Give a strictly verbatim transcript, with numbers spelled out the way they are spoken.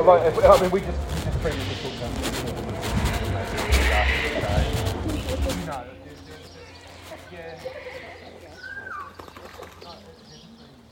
like, if, I mean, we just, we just previously talked about this. No, yeah.